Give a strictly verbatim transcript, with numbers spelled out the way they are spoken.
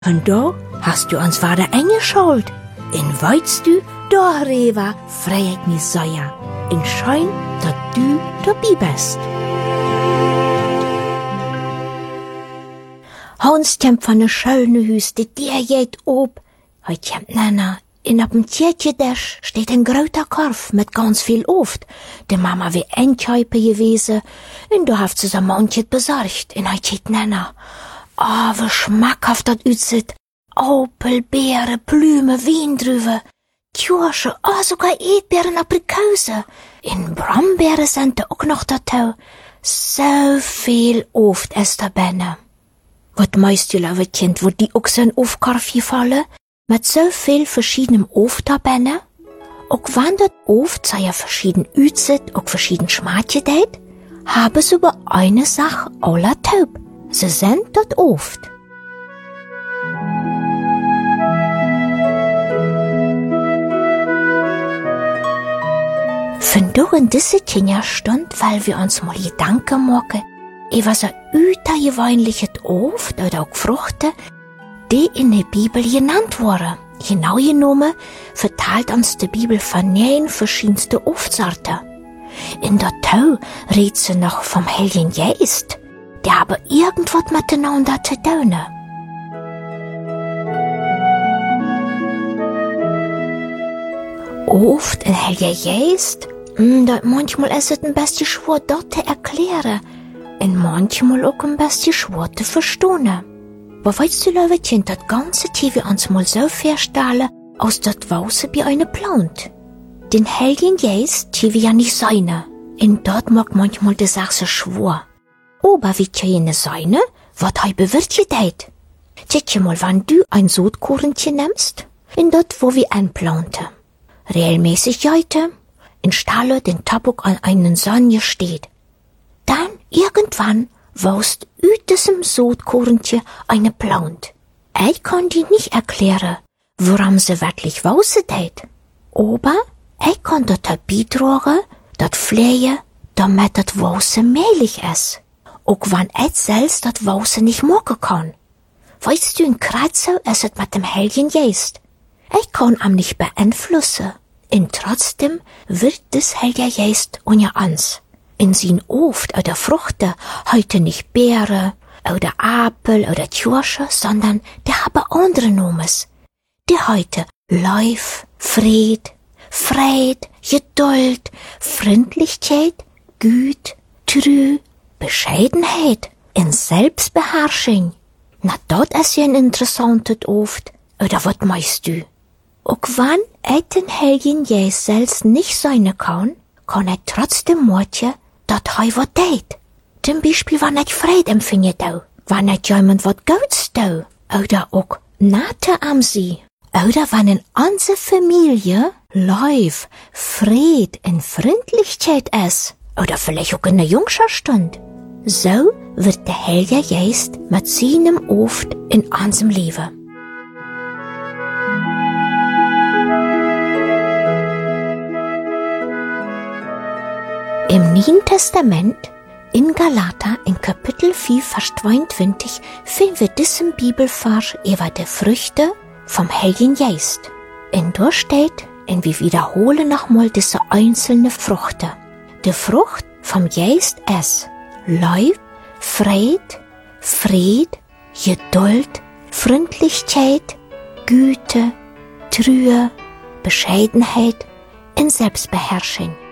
Und da hast du uns weiter eingeschaut. In weißt du, da Reva, frei ich mich sehr. In Schein, dass du dabei bist. Hans kommt von der schönen Hüste, die geht ob. Heute kommt Nana. In ab dem Tiertjedesch steht ein großer Korf mit ganz viel Oft. Die Mama will Endkäupe gewesen. Und du hast sie ein Mondchen besorgt. Und heute steht Nana. Ah, oh, wie schmackhaft das aussieht. Opel, Beeren, Blumen, Weindrüben, Kirsche, ah, oh, sogar Erdbeeren, Aprikose. In Brombeeren sind da auch noch dazu. So viel Oft ist da benne. Was meinst du, liebe Kind, wo die auch so ein Ofkorf gefallen? Mit so viel verschiedenem Oft da benne? Auch wenn das Oft sehr verschieden aussieht, auch verschieden schmatje deit, haben sie über eine Sache alle taub. Sie sind dort oft. Von da in diese Kinderstunde, weil wir uns mal Gedanken machen, über so übergewöhnliches Oft oder auch Früchte, die in der Bibel genannt wurden. Genau genommen verteilt uns die Bibel von neun verschiedenste Oftsorten. In der Tau redet sie noch vom Heiligen Geist. Die haben irgendwas miteinander zu tun. Oft ein Heiliger Geist, manchmal ist es ein bisschen schwer, dort zu erklären. Und manchmal auch ein bisschen schwer zu verstehen. Aber weißt du, liebe Kind, das Ganze, die wir uns mal so vorstellen, aus das Wause bei einer Plant. Den Heiligen Geist, die wir ja nicht sein. Und dort mag manchmal die Sache so schwer. Aber wie keine seine, was hei bewirkt. Tja mal, wenn du ein Sodkornchen nimmst, in dort, wo wir anplanten, regelmäßig jeite, in Stalle den Tabak an einen Sonne steht, dann irgendwann wächst aus diesem Sodkornchen eine Plant. Ich kann dir nicht erklären, woran sie wirklich wachsen tät. Aber ich kann dort beitragen, dat Pflege, damit das Wachsen mählich ist. Auch wenn ich selbst das Wachsen nicht machen kann. Weißt du, in Kreuzau ist es mit dem Heiligen Geist. Ich kann ihn nicht beeinflussen. Und trotzdem wird das Heilige Geist unter uns. In sein Oft oder Früchte heute nicht Beere oder Apfel oder Kirsche, sondern die haben andere Nomes. Die heute Lauf, Fried, Freude, Geduld, Freundlichkeit, Güte, Treu, Bescheidenheit und Selbstbeherrschung. Na, dort ist ja ein interessantes Oft. Oder was meinst du? Auch wenn ich den Heiligen Geist selbst nicht sein kann, kann ich trotzdem morgen, dass er was tät. Zum Beispiel, wenn ich Freude empfinge, wenn ich jemand was Gutes tue, oder auch Nate am sie, oder wenn in unserer Familie Lauf, Fried und Freundlichkeit ist, oder vielleicht auch in der Jungscherstunde. So wird der Heilige Geist mit seinem Oft in unserem Leben. Im Neuen Testament, in Galater, in Kapitel vier, Vers zweiundzwanzig, finden wir diesen Bibelvers über die Früchte vom Heiligen Geist. Und da steht, und wir wiederholen nochmal diese einzelnen Früchte. Die Frucht vom Geist ist Lauf, Freude, Fried, Geduld, Freundlichkeit, Güte, Treue, Bescheidenheit und Selbstbeherrschung.